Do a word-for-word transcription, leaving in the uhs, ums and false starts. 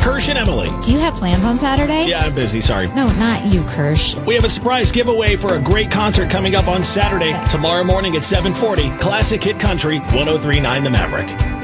Kirsch and Emily. Do you have plans on Saturday? Yeah, I'm busy. Sorry. No, not you, Kirsch. We have a surprise giveaway for a great concert coming up on Saturday, tomorrow morning at seven forty. Classic Hit Country, one oh three point nine The Maverick.